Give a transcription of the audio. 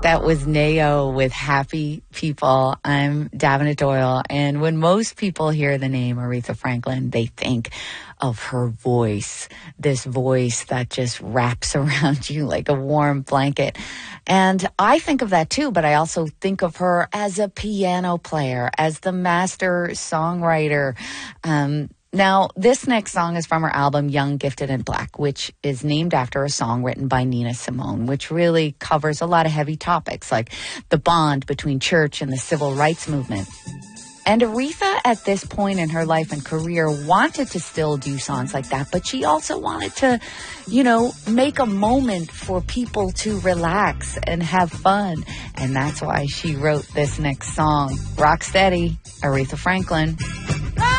That was Nao with Happy People. I'm Davina Doyle, and when most people hear the name Aretha Franklin, they think of her voice, this voice that just wraps around you like a warm blanket. And I think of that too, but I also think of her as a piano player, as the master songwriter. Now, this next song is from her album Young, Gifted, and Black, which is named after a song written by Nina Simone, which really covers a lot of heavy topics like the bond between church and the civil rights movement. And Aretha, at this point in her life and career, wanted to still do songs like that, but she also wanted to, make a moment for people to relax and have fun. And that's why she wrote this next song, Rock Steady, Aretha Franklin.